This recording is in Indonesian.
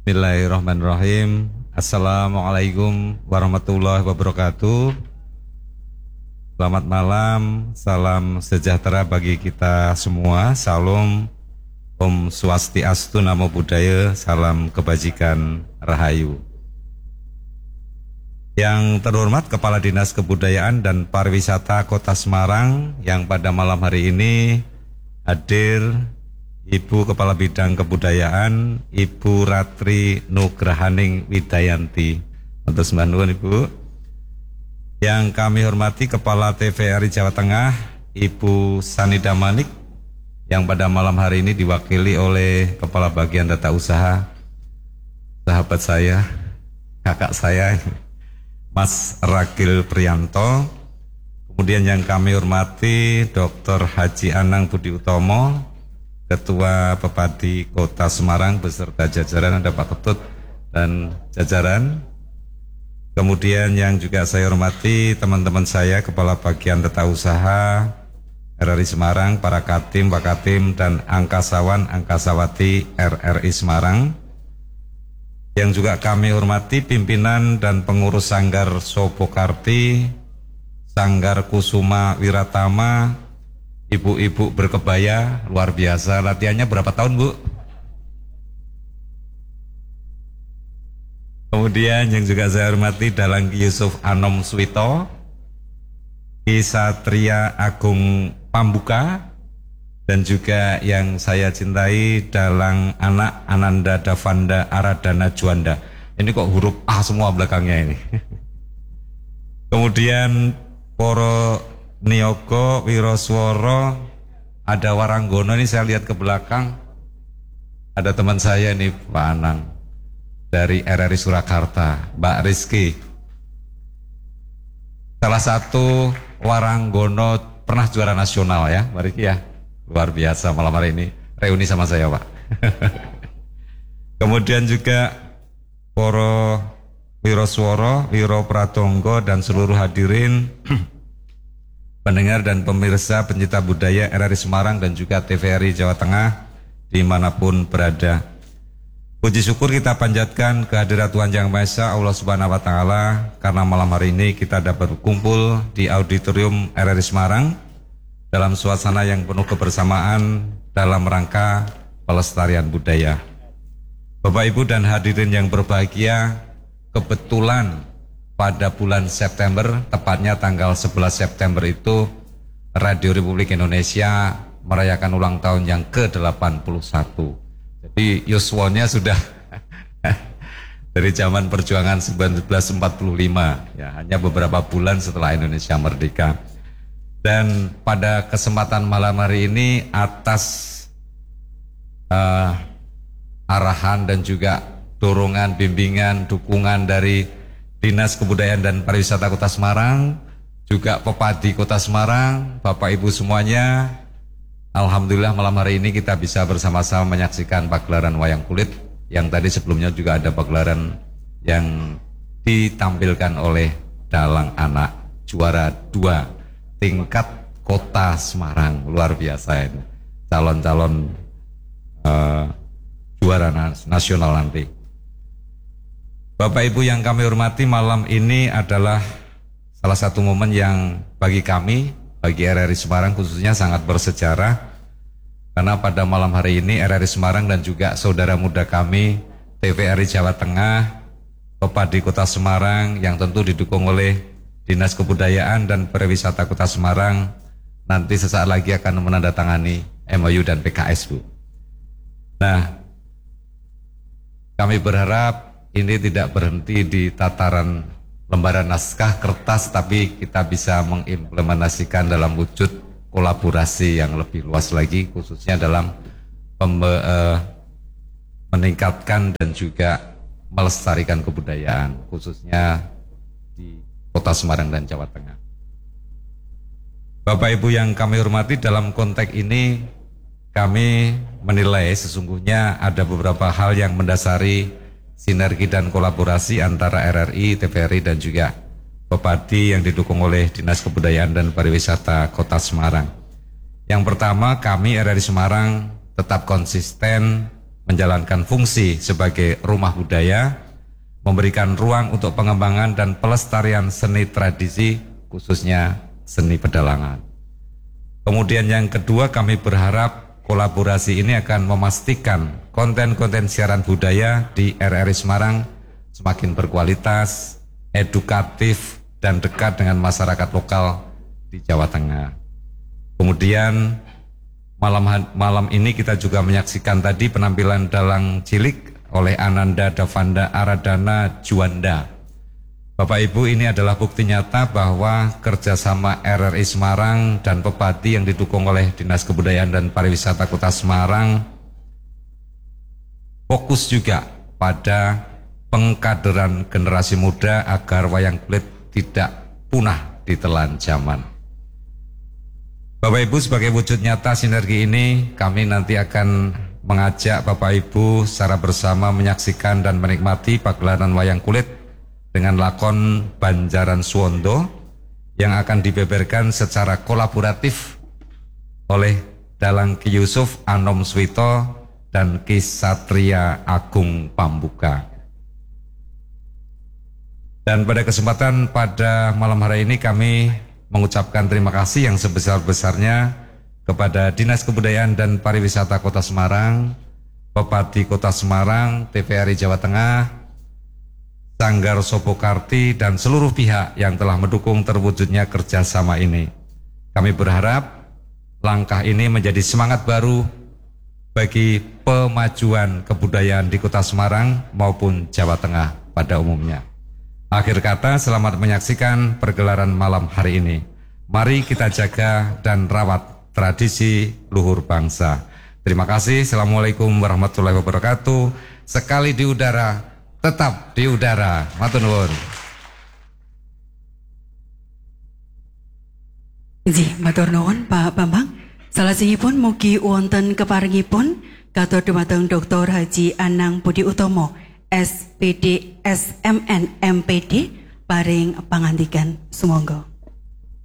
Bismillahirrahmanirrahim. Assalamualaikum warahmatullahi wabarakatuh. Selamat malam, salam sejahtera bagi kita semua. Salam, Om Swastiastu, Namo Buddhaya, salam kebajikan rahayu. Yang terhormat Kepala Dinas Kebudayaan dan Pariwisata Kota Semarang, yang pada malam hari ini hadir Ibu Kepala Bidang Kebudayaan, Ibu Ratri Nugrahaning Widayanti. Matur nuwun Ibu. Yang kami hormati Kepala TVRI Jawa Tengah, Ibu Sanida Manik, yang pada malam hari ini diwakili oleh Kepala Bagian Tata Usaha, sahabat saya, kakak saya, Mas Ragil Priyanto. Kemudian yang kami hormati Dr. Haji Anang Budi Utomo, Ketua Pepadi Kota Semarang beserta jajaran, ada Pak Ketut dan jajaran. Kemudian yang juga saya hormati teman-teman saya, Kepala Bagian Tata Usaha RRI Semarang, para Katim, Pak Katim, dan Angkasawan, Angkasawati RRI Semarang. Yang juga kami hormati pimpinan dan pengurus Sanggar Sopokarti, Sanggar Kusuma Wiratama, ibu-ibu berkebaya, luar biasa. Latihannya berapa tahun, Bu? Kemudian yang juga saya hormati Dalang Ki Yusuf Anom Suwito, Ki Satria Agung Pambuka, dan juga yang saya cintai Dalang Anak Ananda Davanda Aradana Juanda. Ini kok huruf A semua belakangnya ini. Kemudian Poro Niyogo Wirosworo, ada Waranggono. Ini saya lihat ke belakang, ada teman saya nih, Pak Anang dari RRI Surakarta, Mbak Rizky, salah satu Waranggono, pernah juara nasional ya Mbak Rizky ya. Luar biasa malam hari ini reuni sama saya, Pak. Kemudian juga Poro Wirosworo, Wiro Pratonggo, dan seluruh hadirin pendengar dan pemirsa pencinta budaya RRI Semarang dan juga TVRI Jawa Tengah dimanapun berada. Puji syukur kita panjatkan kehadirat Tuhan Yang Maha Esa, Allah Subhanahu wa Ta'ala, karena malam hari ini kita dapat berkumpul di auditorium RRI Semarang dalam suasana yang penuh kebersamaan dalam rangka pelestarian budaya. Bapak Ibu dan hadirin yang berbahagia, kebetulan pada bulan September, tepatnya tanggal 11 September itu, Radio Republik Indonesia merayakan ulang tahun yang ke-81. Jadi yuswanya sudah dari zaman perjuangan 1945, ya, hanya beberapa bulan setelah Indonesia merdeka. Dan pada kesempatan malam hari ini, atas arahan dan juga dorongan, bimbingan, dukungan dari Dinas Kebudayaan dan Pariwisata Kota Semarang, juga Pepadi Kota Semarang, Bapak Ibu semuanya, alhamdulillah malam hari ini kita bisa bersama-sama menyaksikan pagelaran wayang kulit, yang tadi sebelumnya juga ada pagelaran yang ditampilkan oleh Dalang Anak, juara 2 tingkat Kota Semarang. Luar biasa ini, calon-calon juara nasional nanti. Bapak Ibu yang kami hormati, malam ini adalah salah satu momen yang bagi kami, bagi RRI Semarang khususnya, sangat bersejarah, karena pada malam hari ini RRI Semarang dan juga saudara muda kami TVRI Jawa Tengah, Pepadi Kota Semarang, yang tentu didukung oleh Dinas Kebudayaan dan Pariwisata Kota Semarang, nanti sesaat lagi akan menandatangani MOU dan PKS, Bu. Nah, kami berharap ini tidak berhenti di tataran lembaran naskah kertas, tapi kita bisa mengimplementasikan dalam wujud kolaborasi yang lebih luas lagi, khususnya dalam meningkatkan dan juga melestarikan kebudayaan, khususnya di Kota Semarang dan Jawa Tengah. Bapak Ibu yang kami hormati, dalam konteks ini kami menilai sesungguhnya ada beberapa hal yang mendasari sinergi dan kolaborasi antara RRI, TVRI, dan juga Pepadi yang didukung oleh Dinas Kebudayaan dan Pariwisata Kota Semarang. Yang pertama, kami RRI Semarang tetap konsisten menjalankan fungsi sebagai rumah budaya, memberikan ruang untuk pengembangan dan pelestarian seni tradisi, khususnya seni pedalangan. Kemudian yang kedua, kami berharap kolaborasi ini akan memastikan konten-konten siaran budaya di RRI Semarang semakin berkualitas, edukatif, dan dekat dengan masyarakat lokal di Jawa Tengah. Kemudian malam ini kita juga menyaksikan tadi penampilan dalang cilik oleh Ananda Davanda Aradana Juanda. Bapak Ibu, ini adalah bukti nyata bahwa kerjasama RRI Semarang dan Pepati yang didukung oleh Dinas Kebudayaan dan Pariwisata Kota Semarang fokus juga pada pengkaderan generasi muda agar wayang kulit tidak punah ditelan zaman. Bapak Ibu, sebagai wujud nyata sinergi ini, kami nanti akan mengajak Bapak Ibu secara bersama menyaksikan dan menikmati pagelaran wayang kulit dengan lakon Banjaran Suwondo yang akan dibeberkan secara kolaboratif oleh Dalang Ki Yusuf Anom Swito dan Ki Satria Agung Pambuka. Dan pada kesempatan pada malam hari ini kami mengucapkan terima kasih yang sebesar-besarnya kepada Dinas Kebudayaan dan Pariwisata Kota Semarang, Pepati Kota Semarang, TVRI Jawa Tengah, Sanggar Sopokarti, dan seluruh pihak yang telah mendukung terwujudnya kerjasama ini. Kami berharap langkah ini menjadi semangat baru bagi pemajuan kebudayaan di Kota Semarang maupun Jawa Tengah pada umumnya. Akhir kata, selamat menyaksikan pergelaran malam hari ini. Mari kita jaga dan rawat tradisi luhur bangsa. Terima kasih. Assalamualaikum warahmatullahi wabarakatuh. Sekali di udara, tetap di udara. Matur nuwun. Matur nuwun Pak Bambang. Salajengipun mugi wonten keparingipun katur dumateng Dr. Haji Anang Budi Utomo, SPD SMN MPD paring pangandikan sumangga.